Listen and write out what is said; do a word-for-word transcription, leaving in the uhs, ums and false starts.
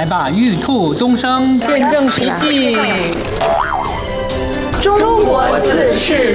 来吧，玉兔钟声，见证奇迹。 中国字是